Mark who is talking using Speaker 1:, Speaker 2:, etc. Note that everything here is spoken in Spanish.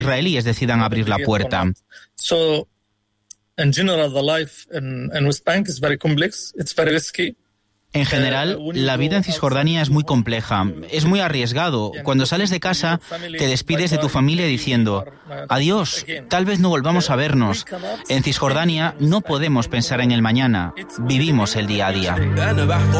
Speaker 1: israelíes decidan abrir la puerta. En general, la vida en Cisjordania es muy compleja, es muy arriesgado. Cuando sales de casa, te despides de tu familia diciendo: adiós, tal vez no volvamos a vernos. En Cisjordania no podemos pensar en el mañana, vivimos el día a día.